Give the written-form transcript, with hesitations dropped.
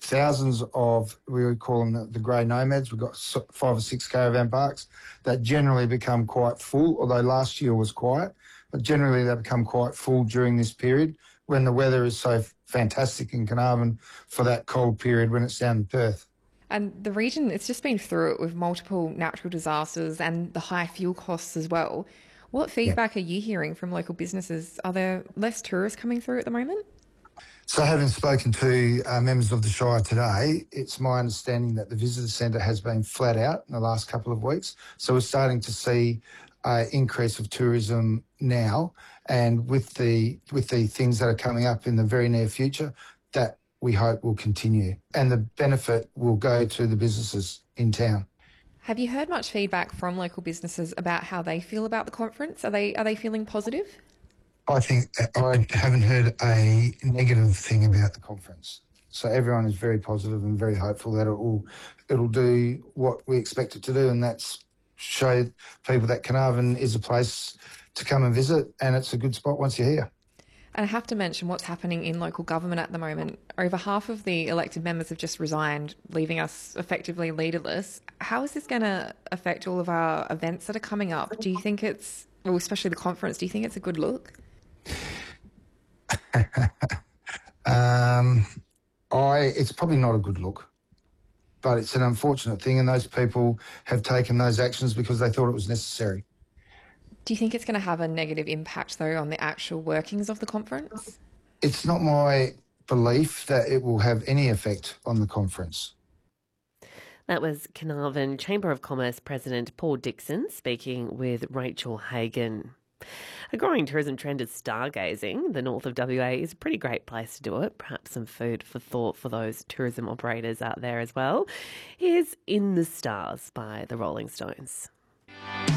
thousands of, we would call them the grey nomads. We've got 5 or 6 caravan parks that generally become quite full, although last year was quiet, but generally they become quite full during this period when the weather is so fantastic in Carnarvon for that cold period when it's down in Perth. And the region, it's just been through it with multiple natural disasters and the high fuel costs as well. What Yeah. feedback are you hearing from local businesses? Are there less tourists coming through at the moment? So having spoken to members of the Shire today, it's my understanding that the visitor centre has been flat out in the last couple of weeks. So we're starting to see an increase of tourism now, and with the things that are coming up in the very near future, that we hope will continue. And the benefit will go to the businesses in town. Have you heard much feedback from local businesses about how they feel about the conference? Are they feeling positive? I think I haven't heard a negative thing about the conference. So everyone is very positive and very hopeful that it'll do what we expect it to do, and that's show people that Carnarvon is a place to come and visit, and it's a good spot once you're here. And I have to mention what's happening in local government at the moment. Over half of the elected members have just resigned, leaving us effectively leaderless. How is this going to affect all of our events that are coming up? Do you think well, especially the conference, do you think it's a good look? It's probably not a good look, but it's an unfortunate thing, and those people have taken those actions because they thought it was necessary. Do you think it's going to have a negative impact, though, on the actual workings of the conference? It's not my belief that it will have any effect on the conference. That was Carnarvon Chamber of Commerce President Paul Dixon speaking with Rachel Hagan. A growing tourism trend is stargazing. The north of WA is a pretty great place to do it. Perhaps some food for thought for those tourism operators out there as well. Here's In the Stars by the Rolling Stones.